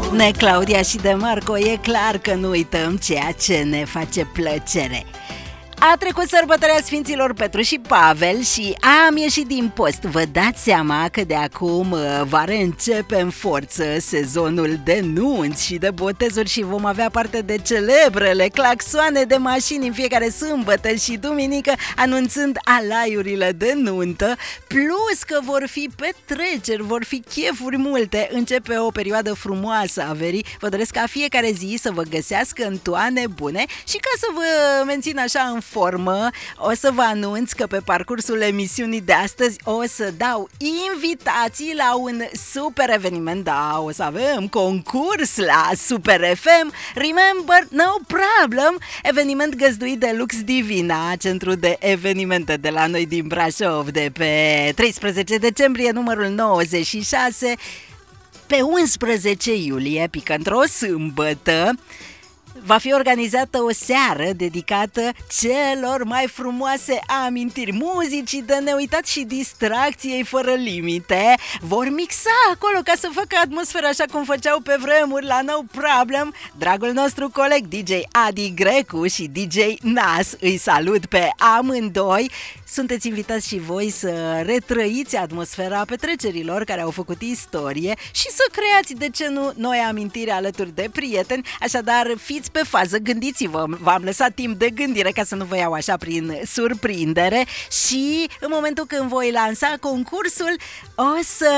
Ne, Claudia și de Marco, e clar că nu uităm ceea ce ne face plăcere. A trecut sărbătoarea Sfinților Petru și Pavel și am ieșit din post. Vă dați seama că de acum va reîncepe în forță sezonul de nunți și de botezuri și vom avea parte de celebrele claxoane de mașini în fiecare sâmbătă și duminică, anunțând alaiurile de nuntă, plus că vor fi petreceri, vor fi chefuri multe. Începe o perioadă frumoasă a verii. Vă doresc ca fiecare zi să vă găsească în toane bune și ca să vă mențin așa în formă, o să vă anunț că pe parcursul emisiunii de astăzi o să dau invitații la un super eveniment. Da, o să avem concurs la Super FM, Remember No Problem, eveniment găzduit de Lux Divina, centru de evenimente de la noi din Brașov, de pe 13 decembrie, numărul 96, pe 11 iulie, pică într-o sâmbătă. Va fi organizată o seară dedicată celor mai frumoase amintiri, muzicii de neuitat și distracției fără limite. Vor mixa acolo ca să facă atmosfera așa cum făceau pe vremuri la No Problem dragul nostru coleg DJ Adi Grecu și DJ Nas. Îi salut pe amândoi. Sunteți invitați și voi să retrăiți atmosfera petrecerilor care au făcut istorie și să creați, de ce nu, noi amintiri alături de prieteni. Așadar, fiți pe fază, gândiți-vă, v-am lăsat timp de gândire ca să nu vă iau așa prin surprindere și în momentul când voi lansa concursul o să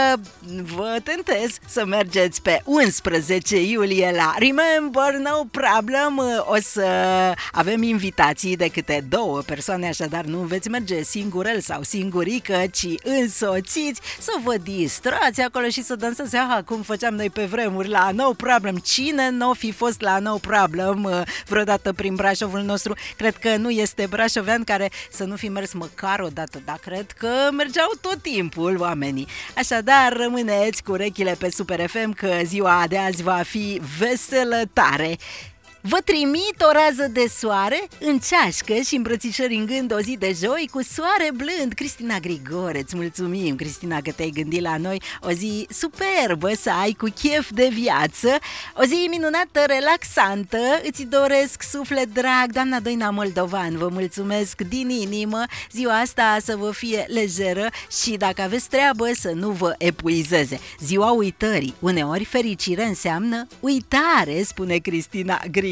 vă tentez să mergeți pe 11 iulie la Remember No Problem. O să avem invitații de câte 2 persoane, așadar nu veți merge singurel sau singurică, ci însoțiți, să vă distrați acolo și să dansați cum făceam noi pe vremuri la No Problem. Cine n-o fi fost la No Problem vreodată prin Brașovul nostru? Cred că nu este brașovean care să nu fi mers măcar o dată, dar cred că mergeau tot timpul oamenii. Așadar, rămâneți cu urechile pe Super FM că ziua de azi va fi veselă tare. Vă trimit o rază de soare în ceașcă și îmbrățișări în gând, o zi de joi cu soare blând. Cristina Grigore, îți mulțumim, Cristina, că te-ai gândit la noi. O zi superbă să ai, cu chef de viață, o zi minunată, relaxantă. Îți doresc suflet drag, doamna Doina Moldovan, vă mulțumesc din inimă. Ziua asta să vă fie lejeră și dacă aveți treabă să nu vă epuizeze. Ziua uitării, uneori fericire înseamnă uitare, spune Cristina Grigore.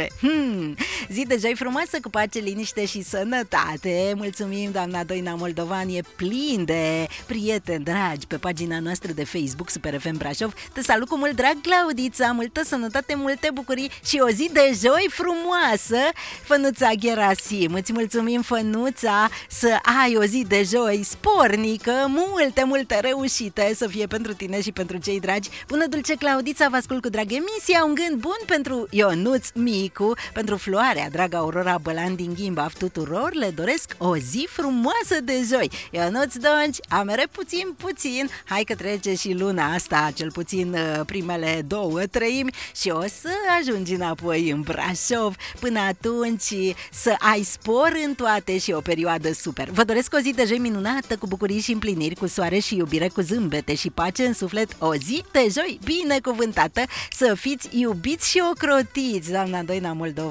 Zi de joi frumoasă, cu pace, liniște și sănătate. Mulțumim, doamna Doina Moldovan, e plin de prieteni dragi pe pagina noastră de Facebook Super FM Brașov. Te salut cu mult drag, Claudița, multă sănătate, multe bucurii și o zi de joi frumoasă. Fănuța Gherasim, îți mulțumim, Fănuța, să ai o zi de joi spornică, multe reușite să fie pentru tine și pentru cei dragi. Bună, dulce Claudița, vă ascult cu drag emisia. Un gând bun pentru Ionuț Micu, pentru Floarea, draga Aurora Bălan din Ghimbaf. Tuturor le doresc o zi frumoasă de joi. Ionuț, Donci, amere puțin, hai că trece și luna asta, cel puțin primele 2/3 și o să ajungi înapoi în Brașov. Până atunci să ai spor în toate și o perioadă super. Vă doresc o zi de joi minunată, cu bucurii și împliniri, cu soare și iubire, cu zâmbete și pace în suflet. O zi de joi binecuvântată, să fiți iubiți și ocrotiți, doamna Doina Moldova.